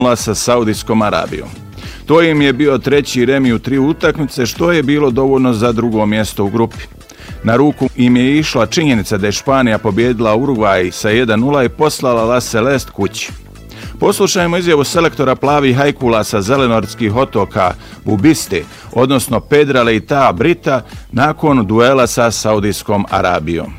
0 sa Saudijskom Arabijom. To im je bio treći remi u 3 utakmice, što je bilo dovoljno za drugo mjesto u grupi. Na ruku im je išla činjenica da je Španija pobjedila Urugvaj sa 1-0 i poslala La Celeste kući. Poslušajmo izjavu selektora plavih hajkula sa zelenorskih otoka Bubiste, odnosno Pedra Leita Brita, nakon duela sa Saudijskom Arabijom.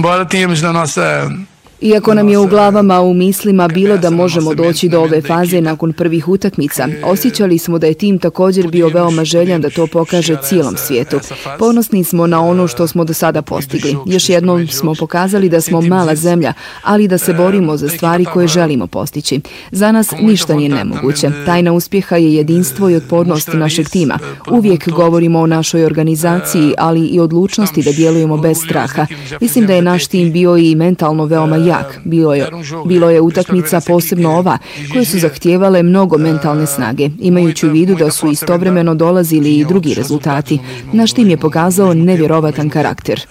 Iako nam je u glavama, u mislima bilo da možemo doći do ove faze nakon prvih utakmica, osjećali smo da je tim također bio veoma željan da to pokaže cijelom svijetu. Ponosni smo na ono što smo do sada postigli. Još jednom smo pokazali da smo mala zemlja, ali da se borimo za stvari koje želimo postići. Za nas ništa nije nemoguće. Tajna uspjeha je jedinstvo i otpornost našeg tima. Uvijek govorimo o našoj organizaciji, ali i odlučnosti da djelujemo bez straha. Mislim da je naš tim bio i mentalno veoma jak. Bilo je utakmica, posebno ova, koje su zahtijevale mnogo mentalne snage, imajući u vidu da su istovremeno dolazili i drugi rezultati. Naš tim je pokazao nevjerovatan karakter.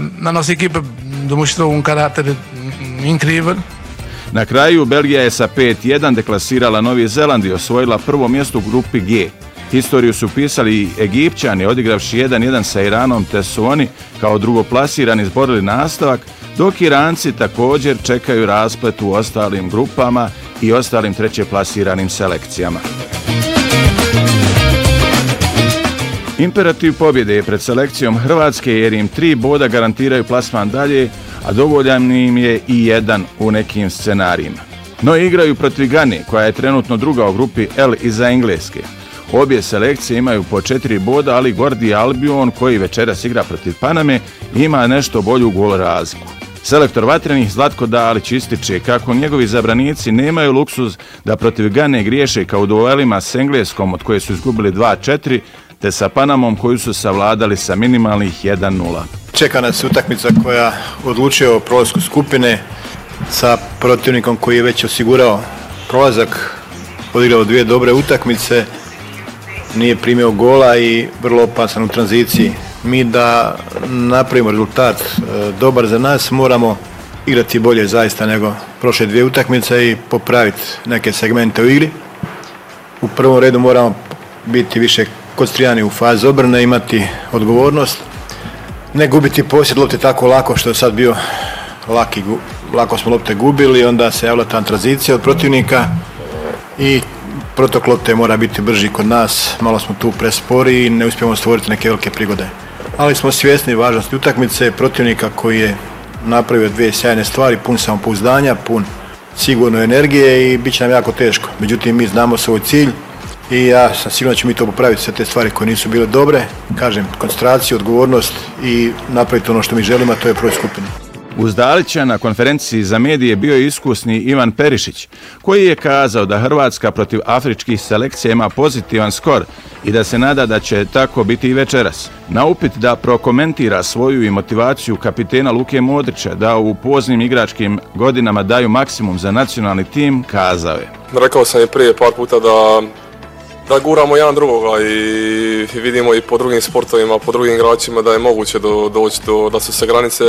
Na kraju, Belgija je sa 5-1 deklasirala Novi Zeland i osvojila prvo mjesto u grupi G. Historiju su pisali i Egipćani, odigravši 1-1 sa Iranom, te su oni kao drugoplasirani izborili nastavak, dok Iranci također čekaju rasplet u ostalim grupama i ostalim trećeplasiranim selekcijama. Imperativ pobjede je pred selekcijom Hrvatske jer im 3 boda garantiraju plasman dalje, a dovoljan im je i 1 u nekim scenarijima. No igraju protiv Gane, koja je trenutno druga u grupi L iza Engleske. Obje selekcije imaju po 4 boda, ali Gordi Albion, koji večeras igra protiv Paname, ima nešto bolju gol razliku. Selektor vatrenih Zlatko Dalić ističe kako njegovi zabranici nemaju luksuz da protiv Gane griješe kao u duelima s Engleskom, od koje su izgubili 2-4, te sa Panamom koju su savladali sa minimalnih 1-0. Čeka nas utakmica koja odlučuje o prolasku skupine sa protivnikom koji je već osigurao prolazak, odigrao 2 dobre utakmice, nije primio gola i vrlo opasan u tranziciji. Mi da napravimo rezultat dobar za nas, moramo igrati bolje zaista nego prošle 2 utakmice i popraviti neke segmente u igri. U prvom redu moramo biti više koncentrirani u fazi obrane, imati odgovornost, ne gubiti posjed lopte tako lako što je sad bio lako smo lopte gubili, onda se javila ta tranzicija od protivnika i protok lopte mora biti brži kod nas, malo smo tu prespori i ne uspijemo stvoriti neke velike prigode. Ali smo svjesni važnosti utakmice, protivnika koji je napravio 2 sjajne stvari, pun samopouzdanja, pun sigurno energije i bit će nam jako teško. Međutim, mi znamo svoj cilj i ja sam siguran da ćemo mi to popraviti, sve te stvari koje nisu bile dobre, kažem, koncentraciju, odgovornost i napraviti ono što mi želimo, a to je prvoj skupini. Uz Dalića na konferenciji za medije bio je iskusni Ivan Perišić, koji je kazao da Hrvatska protiv afričkih selekcija ima pozitivan skor i da se nada da će tako biti i večeras. Na upit da prokomentira svoju i motivaciju kapitena Luke Modrića da u poznim igračkim godinama daju maksimum za nacionalni tim, kazao je. Rekao sam i prije par puta da guramo jedan drugoga i vidimo i po drugim sportovima, po drugim igračima da je moguće doći da su se granice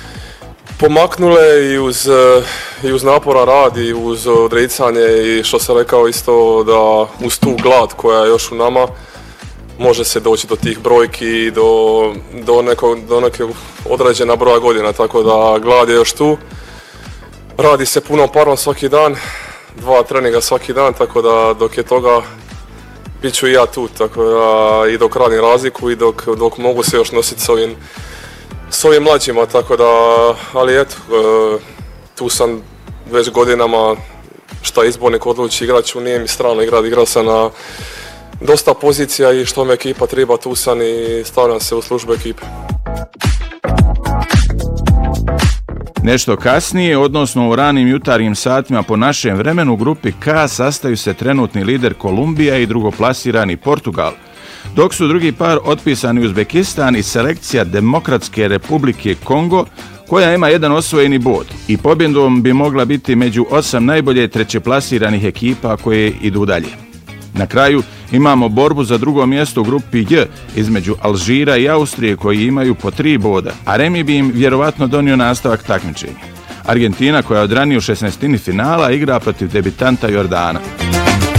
pomaknule i uz napora rad i uz odricanje i što sam rekao isto da uz tu glad koja je još u nama može se doći do tih brojki i do neke određena broja godina, tako da glad je još tu. Radi se punom parom svaki dan, 2 treninga svaki dan, tako da dok je toga bit ću i ja tu, tako da i dok radim razliku i dok mogu se još nositi s ovim mlađima, tako da, ali eto, tu sam već godinama, šta izbornik odluči, igraću, nije mi strano igrao sam na dosta pozicija i što me ekipa treba, tu sam i stavljam se u službu ekipe. Nešto kasnije, odnosno u ranim jutarnjim satima po našem vremenu, u grupi K sastaju se trenutni lider Kolumbija i drugoplasirani Portugal, dok su drugi par otpisani Uzbekistan i selekcija Demokratske republike Kongo, koja ima 1 osvojeni bod i pobjedom bi mogla biti među 8 najbolje trećeplasiranih ekipa koje idu dalje. Na kraju imamo borbu za drugo mjesto u grupi J između Alžira i Austrije koji imaju po 3 boda, a remi bi im vjerovatno donio nastavak takmičenja. Argentina, koja je od ranije u 16. finala, igra protiv debitanta Jordana.